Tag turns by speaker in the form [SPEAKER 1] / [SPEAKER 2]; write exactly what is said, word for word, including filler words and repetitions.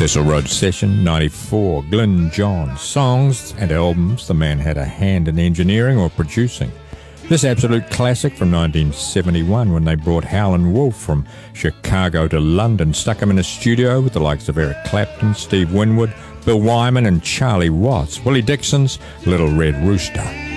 [SPEAKER 1] Cecil Rhodes Session, ninety-four. Glyn Johns. Songs and albums the man had a hand in engineering or producing. This absolute classic from nineteen seventy-one, when they brought Howlin' Wolf from Chicago to London, stuck him in a studio with the likes of Eric Clapton, Steve Winwood, Bill Wyman and Charlie Watts. Willie Dixon's Little Red Rooster.